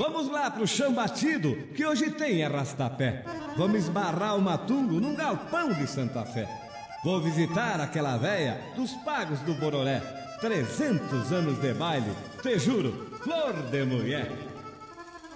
Vamos lá pro chão batido, que hoje tem arrastapé. Vamos esbarrar o matungo num galpão de Santa Fé. Vou visitar aquela véia dos pagos do Bororé. 300 anos de baile, te juro, flor de mulher.